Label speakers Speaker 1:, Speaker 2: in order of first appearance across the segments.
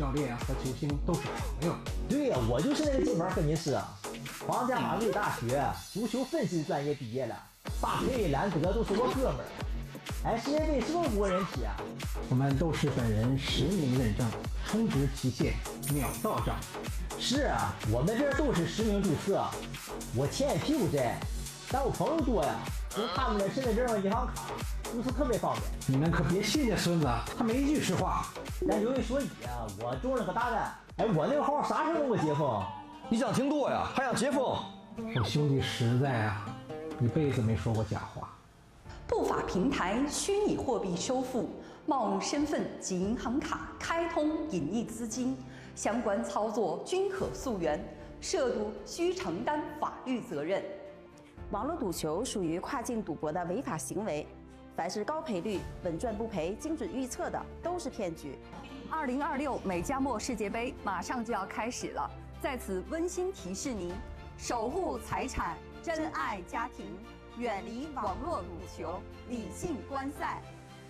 Speaker 1: 教练和球星都是朋友。
Speaker 2: 对呀，我就是那个进门跟您是啊，皇家马德里大学足球分析专业毕业了，巴佩、兰德都是我哥们儿。哎，世界杯是不是无人踢啊？
Speaker 1: 我们都是本人实名认证，充值期限秒到账。
Speaker 2: 是啊，我们这儿都是实名注册，我欠屁股债，但我朋友多呀，用他们的身份证、银行卡，注册特别方便。
Speaker 1: 你们可别信这孙子，他没一句实话。
Speaker 2: 但有一说一啊，我中了个大单。哎，我那个号啥时候能给我解封？
Speaker 3: 你想听多呀，还想解封？
Speaker 1: 我兄弟实在啊，一辈子没说过假话。
Speaker 4: 不法平台虚拟货币收付、冒用身份及银行卡开通隐匿资金，相关操作均可溯源，涉赌需承担法律责任。
Speaker 5: 网络赌球属于跨境赌博的违法行为，凡是高赔率、稳赚不赔、精准预测的都是骗局。
Speaker 4: 2026美加墨世界杯马上就要开始了，在此温馨提示您：守护财产，珍爱家庭。远离网络赌球，理性观赛。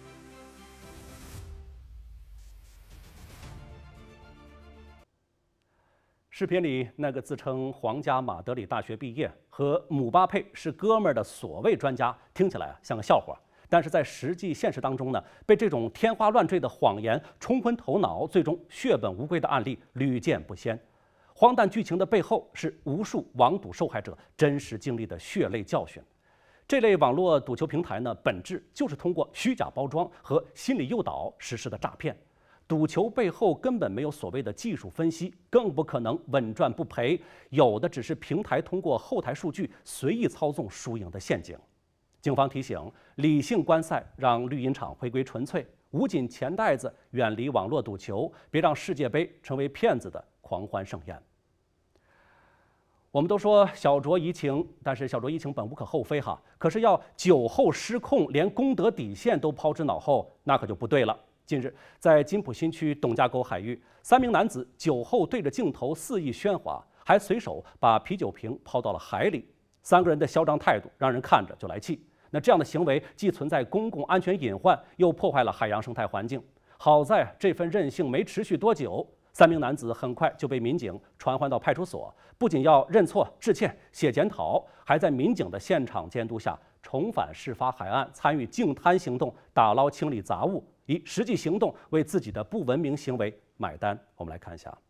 Speaker 6: 视频里那个自称皇家马德里大学毕业和姆巴佩是哥们儿的所谓专家，听起来像个笑话，但是在实际现实当中呢，被这种天花乱坠的谎言冲昏头脑，最终血本无归的案例屡见不鲜。荒诞剧情的背后是无数网赌受害者真实经历的血泪教训。这类网络赌球平台呢，本质就是通过虚假包装和心理诱导实施的诈骗。赌球背后根本没有所谓的技术分析，更不可能稳赚不赔，有的只是平台通过后台数据随意操纵输赢的陷阱。警方提醒：理性观赛，让绿茵场回归纯粹，捂紧钱袋子，远离网络赌球，别让世界杯成为骗子的狂欢盛宴。我们都说小酌怡情，但是小酌怡情本无可厚非哈。可是要酒后失控，连公德底线都抛之脑后，那可就不对了。近日，在金浦新区董家沟海域，3名男子酒后对着镜头肆意喧哗，还随手把啤酒瓶抛到了海里。3个人的嚣张态度让人看着就来气。那这样的行为既存在公共安全隐患，又破坏了海洋生态环境。好在这份任性没持续多久，3名男子很快就被民警传唤到派出所，不仅要认错致歉、写检讨，还在民警的现场监督下重返事发海岸，参与净滩行动，打捞清理杂物，以实际行动为自己的不文明行为买单。我们来看一下。